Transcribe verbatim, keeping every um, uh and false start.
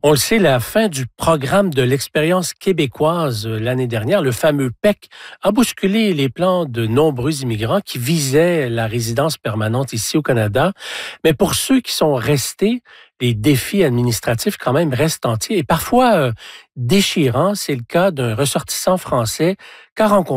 On le sait, la fin du programme de l'expérience québécoise euh, l'année dernière, le fameux P E C, a bousculé les plans de nombreux immigrants qui visaient la résidence permanente ici au Canada. Mais pour ceux qui sont restés, les défis administratifs quand même restent entiers et parfois euh, déchirants. C'est le cas d'un ressortissant français qu'a rencontré